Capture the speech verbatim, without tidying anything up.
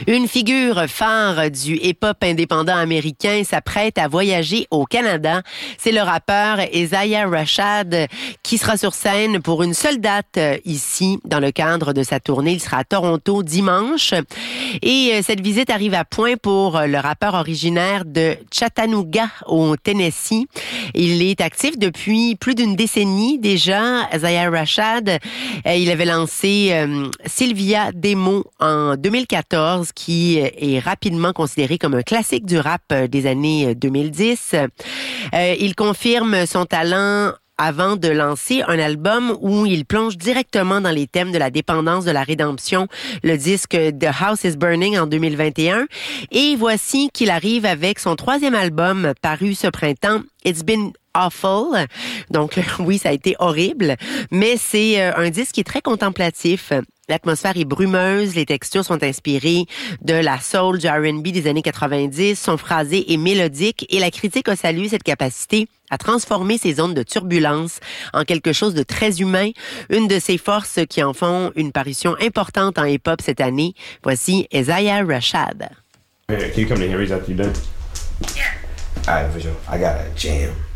Une figure phare du hip-hop indépendant américain s'apprête à voyager au Canada. C'est le rappeur Isaiah Rashad qui sera sur scène pour une seule date ici dans le cadre de sa tournée. Il sera à Toronto dimanche. Et cette visite arrive à point pour le rappeur originaire de Chattanooga au Tennessee. Il est actif depuis plus d'une décennie déjà. Isaiah Rashad, il avait lancé euh, Sylvia Demo en deux mille quatorze, qui est rapidement considéré comme un classique du rap des années deux mille dix. Euh, il confirme son talent avant de lancer un album où il plonge directement dans les thèmes de la dépendance, de la rédemption, le disque The House is Burning en deux mille vingt et un. Et voici qu'il arrive avec son troisième album paru ce printemps, It's Been Awful. Donc oui, ça a été horrible, mais c'est un disque qui est très contemplatif. L'atmosphère est brumeuse, les textures sont inspirées de la soul, du R and B des années quatre-vingt-dix, son phrasé est mélodique et la critique a salué cette capacité à transformer ces zones de turbulence en quelque chose de très humain, une de ses forces qui en font une parution importante en hip-hop cette année. Voici Isaiah Rashad. Hey, can you come to Henry's after you're done? Yeah. All right, for sure. I got a jam.